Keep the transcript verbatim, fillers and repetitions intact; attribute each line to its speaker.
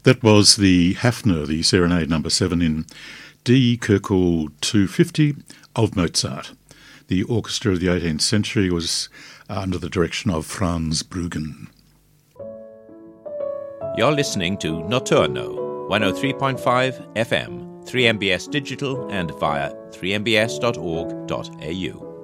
Speaker 1: That was the Hafner, the Serenade number seven in D. Kirkle two fifty of Mozart. The orchestra of the eighteenth century was under the direction of Franz Bruggen.
Speaker 2: You're listening to Notturno, one oh three point five F M, three M B S digital and via three m b s dot org dot a u.